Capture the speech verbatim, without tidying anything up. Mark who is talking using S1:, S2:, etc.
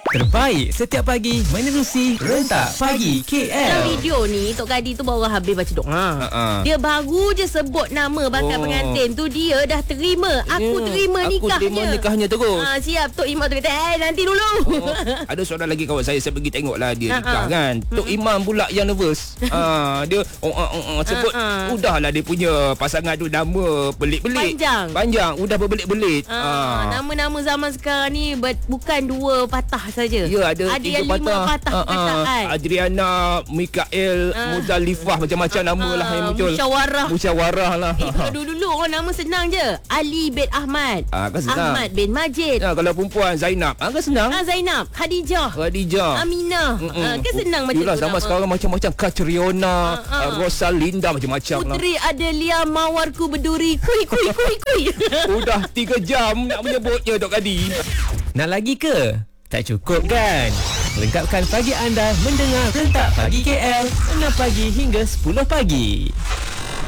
S1: Terbaik setiap pagi menerusi Rentak Pagi K
S2: Dalam
S1: L.
S2: video ni Tok Kadi tu baru habis baca doa.
S1: Ha-ha.
S2: Dia baru je sebut nama bakal
S1: Oh.
S2: pengantin tu, dia dah terima. Aku
S1: Ya,
S2: terima
S1: aku
S2: nikahnya.
S1: terima nikahnya terus.
S2: Ha, siap. Tok Imam tu kata, eh nanti dulu.
S1: Oh, ada seorang lagi kawan saya, saya pergi tengoklah dia
S2: Ha-ha.
S1: nikah kan. Tok Imam pula yang nervous. ha, dia oh, oh, oh, oh, sebut
S2: Ha-ha.
S1: udahlah dia punya pasangan tu nama belit-belit.
S2: Panjang.
S1: Panjang, udah berbelit-belit.
S2: Ha, nama-nama zaman sekarang ni ber, bukan dua patah saja.
S1: Ya, ada,
S2: ada
S1: tiga
S2: yang lima patah
S1: Ah, ah.
S2: perkataan.
S1: Adriana, Mikael,
S2: Ah.
S1: Muzalifah, macam-macam nama lah yang muncul.
S2: Musyawarah.
S1: Musyawarah lah.
S2: Eh, dulu-dulu orang nama senang je. Ali bin Ahmad.
S1: Ah, kan senang.
S2: Ahmad bin Majid.
S1: Ya, kalau perempuan Zainab, ah, kan senang.
S2: Ah, Zainab, Khadijah,
S1: Khadijah.
S2: Aminah. Ah, kan senang macam
S1: Yelah,
S2: tu
S1: zaman
S2: nama.
S1: sekarang macam-macam. Katriona,
S2: Ah, ah.
S1: uh, Rosalinda, macam-macam lah.
S2: Puteri Adelia Mawarku berduri. Kui, kui, kui, kui.
S1: Udah tiga jam nak menyebutnya, Dok Kadi.
S3: Nak lagi ke? Tak cukup kan? Lengkapkan pagi anda mendengar Rentak Pagi K L enam pagi hingga sepuluh pagi.